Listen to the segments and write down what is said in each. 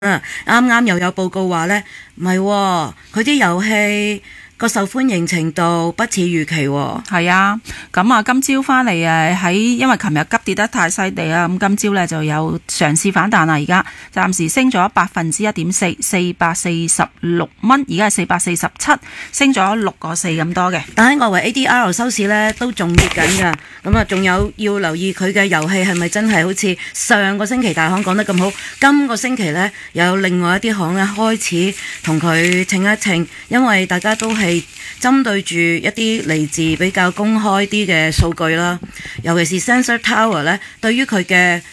啱啱又有報告話呢，唔係喎，佢啲遊戲個受歡迎程度不似預期喎。 係啊，咁啊，今朝翻嚟因為琴日急跌得太犀利啦，咁今朝呢就有嘗試反彈啦，而家暫時升咗1.4%，446蚊，而家係447，升咗6個4咁多嘅。 但喺外圍 ADR 收市呢都仲跌緊㗎，咁啊仲有要留意佢嘅遊戲係咪真係好似上個星期大行講得咁好？今個星期呢，有另外一啲行呢開始同佢稱一稱，因為大家都係針對住一啲嚟自比較公開啲嘅數據啦，尤其是 Sensor Tower 呢，對於佢嘅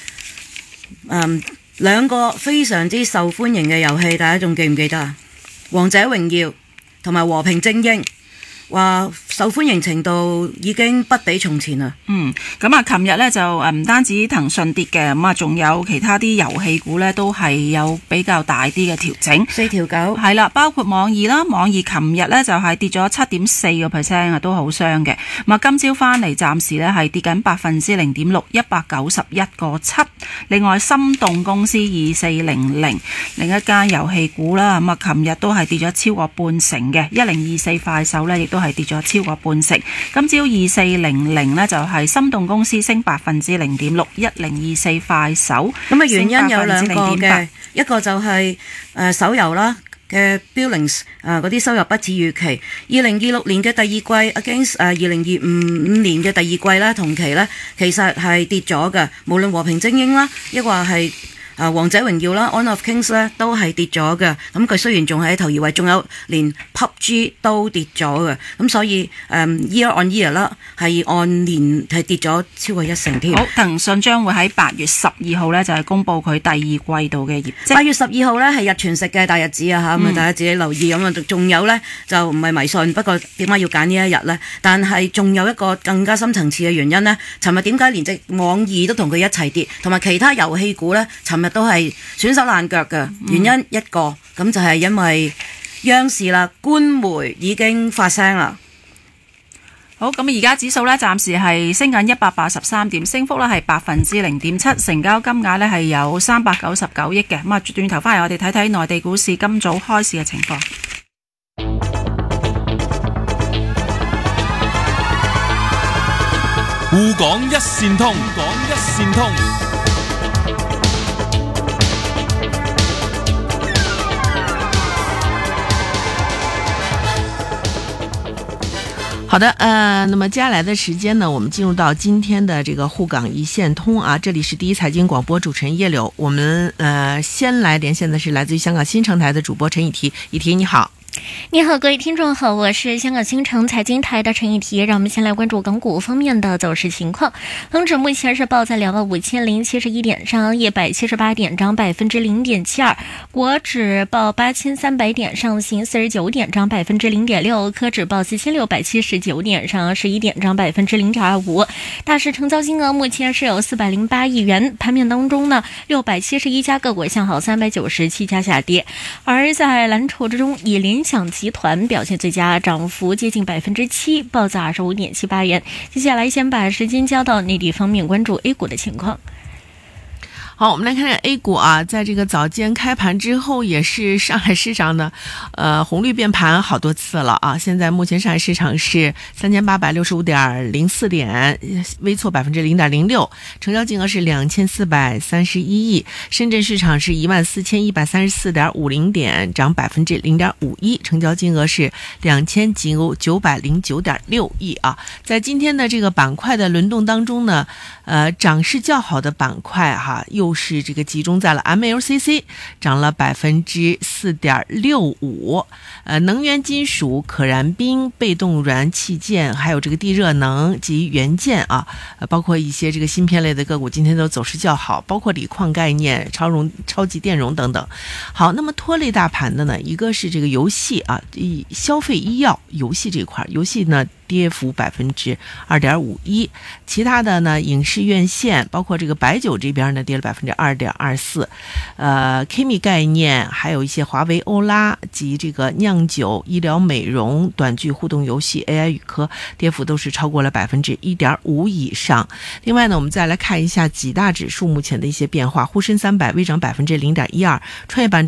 兩個非常之受歡迎嘅遊戲，大家仲記唔記得啊？王者榮耀同埋和平精英，話受歡迎程度已經不比從前啦。 咁啊，琴日呢就唔單止騰訊跌嘅，咁啊仲有其他啲遊戲股呢都係有比較大啲嘅調整。 4.9 係啦，包括網易啦，網易琴日呢就係跌咗7.4%啊，都好傷嘅。咁啊，今朝翻嚟暫時呢係跌緊0.6%，191.7。另外，心動公司2400另一間遊戲股啦，咁啊琴日都係跌咗超過半成嘅。1024快手呢亦都係跌咗超過半成。今朝2400呢就係心動公司升0.6%，1024快手咁啊，原因有兩個嘅，一個就係手遊啦嘅 billings 嗰啲收入不似預期。2026年嘅第二季 against 2025年嘅第二季啦，同期呢其實係跌咗嘅，無論和平精英啦，抑或係王者榮耀啦 Honor of Kings 咧都係跌咗嘅，咁佢雖然仲係喺頭二位，仲有連 PUBG 都跌咗嘅，咁所以year on year 啦，係按年係跌咗超過1成添。 好，騰訊將會喺8月12號呢就係公布佢第二季度嘅業績。 8月12號呢係日全食嘅大日子啊嚇，咁大家自己留意。咁啊，仲有呢就唔係迷信，不過點解要揀呢一日呢？但係仲有一個更加深層次嘅原因呢。尋日點解連隻網易都同佢一齊跌，同埋其他遊戲股呢，尋日都係損手爛腳嘅原因一個，咁就係因為央視啦，官媒已經發聲啦。 好，咁而家指數呢暫時係升緊183點，升幅呢係0.7%，成交金額呢係有399億嘅。咁啊，轉頭翻嚟我哋睇睇內地股市今早開市嘅情況。 滬港一線通， 好的，那么接下来的时间呢，我们进入到今天的这个沪港一线通啊，这里是第一财经广播，主持人叶柳。我们先来连线的是来自于香港新城台的主播陈以提，以提你好。 你好，各位听众好，我是香港新城财经台的陈以提。让我们先来关注港股方面的走势情况。恒指目前是报在25071点，上涨178点，涨0.72%。国指报8300点，上行49点，涨0.6%。科指报4679点，上11点，涨0.25%。大市成交金额目前是有408亿元。盘面当中呢，671家个股向好，397家下跌。而在蓝筹之中，以联想集团表现最佳，涨幅接近7%，报在25.78元。接下来先把时间交到内地方面，关注 A 股的情况。 好，我们来看看 A 股啊，在这个早间开盘之后，也是上海市场呢，红绿变盘好多次了啊。现在目前上海市场是3865.04点，微挫0.06%，成交金额是2431亿。深圳市场是14134.50点，涨0.51%，成交金额是2909.6亿啊。在今天的这个板块的轮动当中呢，涨势较好的板块哈，又是这个集中在了 MLCC， 涨了4.65%，能源金属、可燃冰、被动燃器件，还有这个地热能及元件啊，包括一些这个芯片类的个股，今天都走势较好，包括锂矿概念、超级电容等等。好，那么拖累大盘的呢，一个是这个游戏啊，消费医药游戏这块，游戏呢跌幅2.51%。其他的呢，影视院线包括这个白酒这边呢跌了2.24%。Kimi 概念，还有一些华为、欧拉及这个酿酒、医疗美容、短剧、互动游戏、AI 语科跌幅都是超过了1.5%以上。另外呢，我们再来看一下几大指数目前的一些变化，沪深300微涨0.12%，创业板